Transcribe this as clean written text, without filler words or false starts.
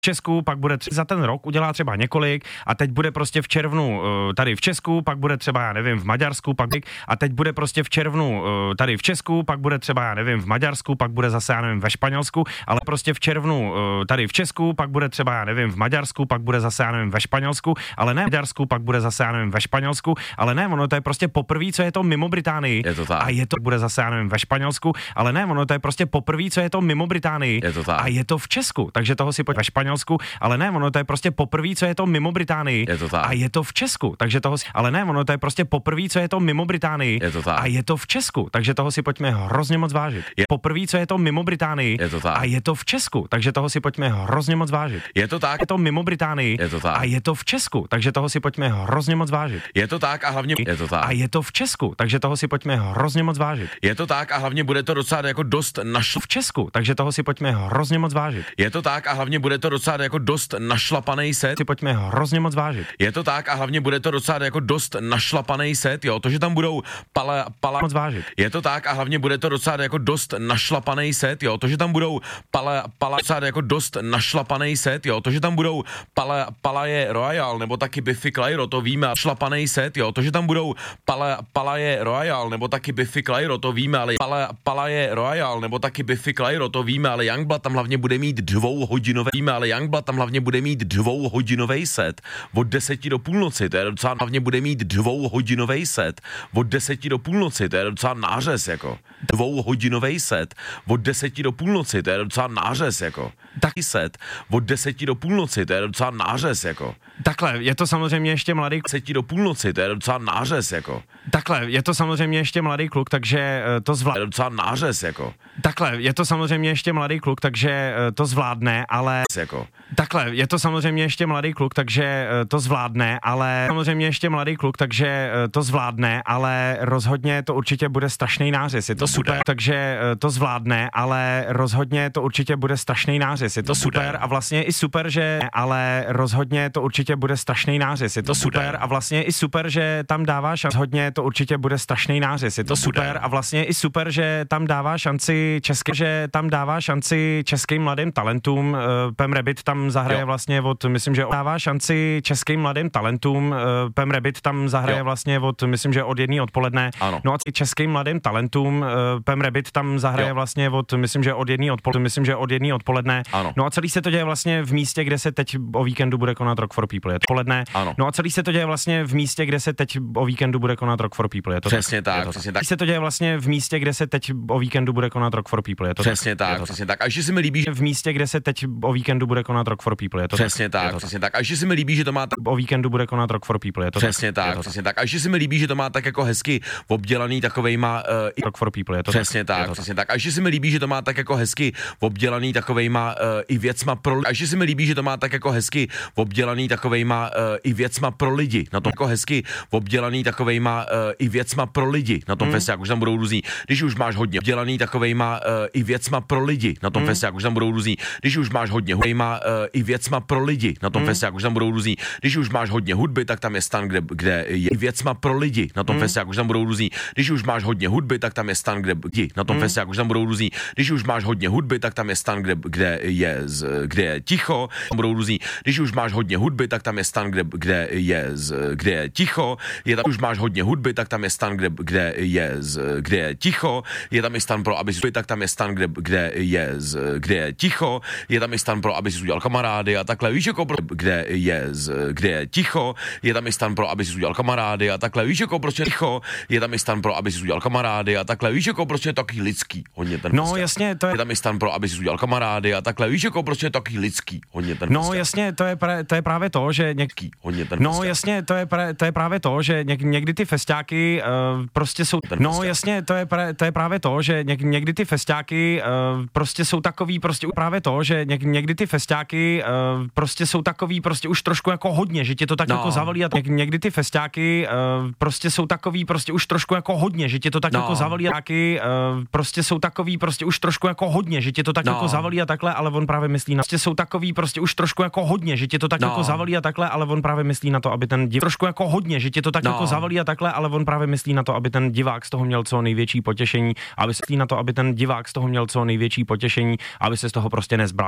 Česku, pak bude za ten rok udělá třeba několik a teď bude prostě v červnu tady v Česku, pak bude třeba, já nevím, v Maďarsku, pak a teď bude prostě v červnu tady v Česku, pak bude třeba, já nevím, v Maďarsku, pak bude zase, já nevím, ve Španělsku, ale prostě v červnu tady v Česku, pak bude třeba, já nevím, v Maďarsku, pak bude zase, já nevím, ve Španělsku, ale ne v Maďarsku, pak bude zase, já nevím, ve Španělsku, ale ne, ono to je prostě poprvé, co je to mimo Británii. Je to tak. A je to bude zase, já nevím, ve Španělsku, ale ne, ono to je prostě poprvé, co je to mimo Británii. Je to tak. A je to v Česku, takže toho si pojď ve Španělsku, ale ne, ono to je prostě poprvé, co je to mimo Británii. Je to tak. A je to v Česku, takže toho si, ale ne, ono to je prostě poprvé, co je to mimo Británii. Je to tak. A je to v Česku, takže toho si pojďme hrozně moc vážit. Je poprvé, co je to mimo Británii. Je to tak. A je to v Česku, takže toho si pojďme hrozně moc vážit. Je to tak. Je to mimo Británii. Je to tak. A je to v Česku, takže toho si pojďme hrozně moc vážit. Je to tak a hlavně je to tak. A je to v Česku, takže toho si pojďme hrozně moc vážit. Je to tak a hlavně bude to docela jako dost V Česku, takže toho si pojďme hrozně moc vážit. Je to tak a hlavně bude to docela jako dost našlapaný set. Si pojďme hrozně moc vážit. Je to tak a hlavně bude to docela jako dost našlapaný set, jo, to, že tam budou Moc vážit. Je to tak a hlavně bude to docela jako dost našlapaný set, jo, to, že tam budou docela jako dost našlapaný set, jo, to, že tam budou Palaje Royal, nebo taky Biffy Clyro, to víme, šlapaný set, jo, to, že tam budou Palaje Royal, nebo taky Biffy Clyro, to víme, ale Palaje Royal, nebo taky Biffy Clyro, to víme, ale Youngblood tam hlavně bude mít dvouhodinový set od 10 do půlnoci, to je docela hlavně bude mít dvouhodinový set od 10 do půlnoci, to je docela nářez, jako dvouhodinový set od 10 do půlnoci, to je docela nářez, jako taky set od 10 do půlnoci, to je docela nářez, jako takhle, je to samozřejmě ještě mladý 10 do půlnoci, to je docela nářez, jako takhle, je to samozřejmě ještě mladý kluk, takže to zvládne. To je docela nářez, jako Takhle, je to samozřejmě ještě mladý kluk, takže to zvládne, ale jako takhle, je to samozřejmě ještě mladý kluk, takže to zvládne, ale samozřejmě ještě mladý kluk, takže to zvládne, ale rozhodně to určitě bude strašný nářez. Je to super, takže to zvládne, ale rozhodně to určitě bude strašný nářez. Je to super a vlastně i super, že ale rozhodně to určitě bude strašný nářez. Je to super a vlastně i super, že tam dává šanci. Hodně to určitě bude strašný nářez. Je to super a vlastně i super, že tam dává šanci českým mladým talentům. Pem Rabbit tam zahraje vlastně od, myslím, že dává šanci českým mladým talentům. Pem Rabbit tam zahraje vlastně od, myslím, že od 1 odpoledne. Ano. No a českým mladým talentům Pem Rabbit tam zahraje vlastně od, myslím, že od 1 odpoledne. Ano. No a celý se to děje vlastně v místě, kde se teď o víkendu bude konat Rock for People. Je to odpoledne. Ano. No a celý se to děje vlastně v místě, kde se teď o víkendu bude konat Rock for People. Je to přesně tak, přesně tak. Se to děje vlastně v místě, kde se teď o víkendu bude konat Rock for People. Je to přesně tak, přesně tak. A ještě se mi líbí, že v místě, kde se teď o víkendu bude konat Rock for People. Je to přesně tak, přesně tak. A ještě se mi líbí, že to má o víkendu bude konat Rock for People. Je to přesně tak, přesně tak. A ještě se mi líbí, že to má tak jako hezky obdělaný takovejma Rock for People. Je to přesně tak, přesně tak. A ještě se mi líbí, že to má tak jako hezky obdělaný takovejma i věcma pro a ještě se mi líbí, že to má tak jako hezky obdělaný takovejma i věcma pro lidi. Na tom jako hezky obdělaný takovejma i věcma pro lidi na tom festiáku, už tam budou různý. Když už máš hodně obdělaný takovejma i věcma pro lidi na tom festiáku, už tam budou různý. Když už máš hodně i věcma pro lidi na tom festiáku, už tam budou různý. Když už máš hodně hudby, tak tam je stan, kde je i věcma pro lidi na tom festiáku, už tam budou různý. Když už máš hodně hudby, tak tam je stan, kde na tom festiáku, už tam budou různý. Když už máš hodně hudby, tak tam je stan, kde je ticho, tam budou různý. Když už máš hodně hudby, tak tam je stan, kde je ticho. Je tam už máš hodně hudby, tak tam je stan, kde je ticho. Je tam i stan pro, aby si tak tam je stan, kde je ticho. Je tam i stan pro, aby si udělal kamarády a takhle. Víš jako kde je ticho. Je tam i stan pro, aby si udělal kamarády a takhle. Víš jako prostě ticho. Je tam i stan pro, aby si udělal kamarády a takhle. Víš jako prostě taky lidský. Hodně ten no jasně, to je tam i stan pro, aby si udělal kamarády a takhle. Víš jako prostě taky lidský. Hodně ten no jasně, to je právě to, že hodně ten no jasně, to je právě to, že někdy ty festiáky prostě jsou no jasně, to je právě to, že někdy ty festiáky prostě jsou takový prostě právě to, že někdy ty festiáky prostě jsou takový prostě už trošku jako hodně, že tě to tak jako zavalí a někdy ty festiáky prostě jsou takový prostě už trošku jako hodně, že tě to tak jako zavalí a prostě jsou takový prostě už trošku jako hodně, že tě to tak jako zavalí a takhle, ale on právě myslí na prostě jsou takový prostě už trošku jako hodně, že tě to tak jako zavalí a takhle, ale on právě myslí na to, aby ten trošku jako hodně, že tě to tak jako zavalí a takhle, ale on právě myslí na to, aby ten divák z toho měl co největší potěšení, aby se na to, aby ten divák z toho měl co největší potěšení, aby se z toho prostě nezbral.